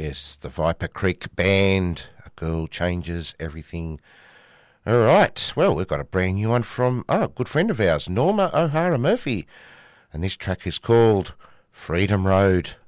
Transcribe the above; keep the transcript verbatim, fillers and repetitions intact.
Yes, the Viper Creek Band. A Girl Changes Everything. All right. Well, we've got a brand new one from oh, a good friend of ours, Norma O'Hara Murphy. And this track is called Freedom Road.